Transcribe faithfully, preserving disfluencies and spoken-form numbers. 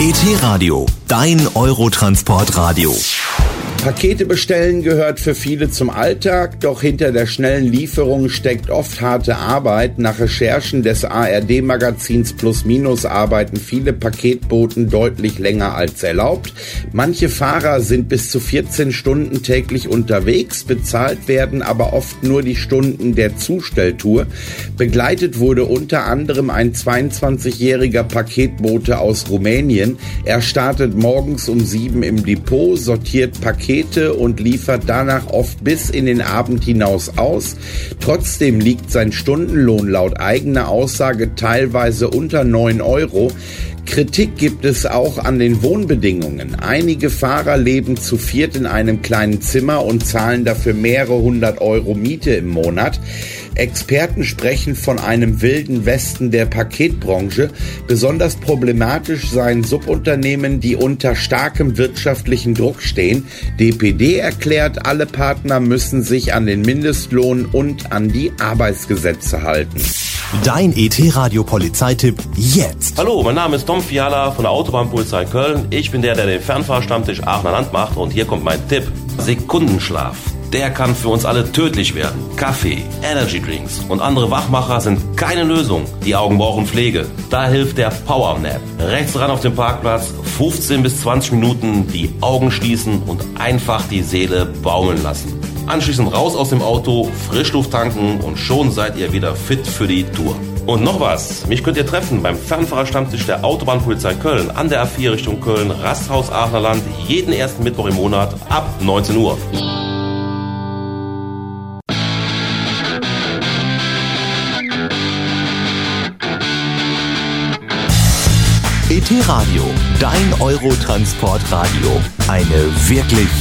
E T-Radio, dein Eurotransportradio. Pakete bestellen gehört für viele zum Alltag, doch hinter der schnellen Lieferung steckt oft harte Arbeit. Nach Recherchen des A R D-Magazins Plus Minus arbeiten viele Paketboten deutlich länger als erlaubt. Manche Fahrer sind bis zu vierzehn Stunden täglich unterwegs, bezahlt werden aber oft nur die Stunden der Zustelltour. Begleitet wurde unter anderem ein zweiundzwanzigjähriger Paketbote aus Rumänien. Er startet morgens um sieben im Depot, sortiert Pakete und liefert danach oft bis in den Abend hinaus aus. Trotzdem liegt sein Stundenlohn laut eigener Aussage teilweise unter neun Euro. Kritik gibt es auch an den Wohnbedingungen. Einige Fahrer leben zu viert in einem kleinen Zimmer und zahlen dafür mehrere hundert Euro Miete im Monat. Experten sprechen von einem wilden Westen der Paketbranche. Besonders problematisch seien Subunternehmen, die unter starkem wirtschaftlichen Druck stehen. D P D erklärt, alle Partner müssen sich an den Mindestlohn und an die Arbeitsgesetze halten. Dein E T-Radio-Polizeitipp jetzt. Hallo, mein Name ist Tom Fiala von der Autobahnpolizei Köln. Ich bin der, der den Fernfahrstammtisch Aachener Land macht und hier kommt mein Tipp. Sekundenschlaf. Der kann für uns alle tödlich werden. Kaffee, Energydrinks und andere Wachmacher sind keine Lösung. Die Augen brauchen Pflege. Da hilft der Powernap. Rechts ran auf dem Parkplatz, fünfzehn bis zwanzig Minuten die Augen schließen und einfach die Seele baumeln lassen. Anschließend raus aus dem Auto, Frischluft tanken und schon seid ihr wieder fit für die Tour. Und noch was, mich könnt ihr treffen beim Fernfahrerstammtisch der Autobahnpolizei Köln an der A vier Richtung Köln, Rasthaus Aachener Land, jeden ersten Mittwoch im Monat ab neunzehn Uhr. E T-Radio, dein Eurotransportradio. Eine wirklich